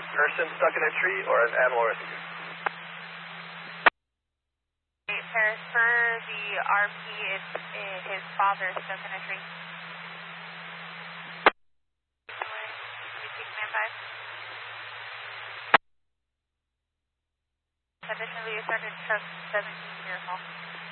person stuck in a tree or an animal rescue? Paris, for the RP, it's his father stuck in a tree. Additionally, started truck 17 here, hall.